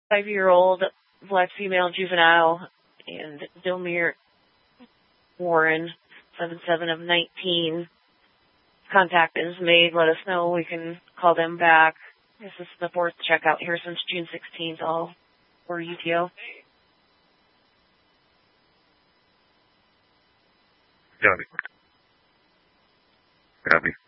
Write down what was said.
5-year-old black female juvenile, and Dilmir Warren, 77 of 19. Contact is made. Let us know. We can call them back. This is the 4th checkout here since June 16th, all for UTO. Copy.